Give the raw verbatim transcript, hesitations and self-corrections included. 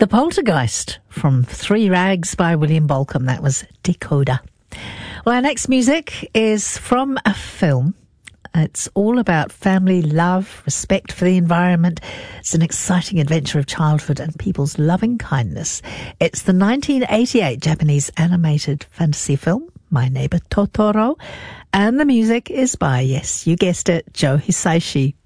The Poltergeist from Three Rags by William Bolcom. That was Decoder. Well, our next music is from a film. It's all about family love, respect for the environment. It's an exciting adventure of childhood and people's loving kindness. It's the nineteen eighty-eight Japanese animated fantasy film, My Neighbor Totoro. And the music is by, yes, you guessed it, Joe Hisaishi.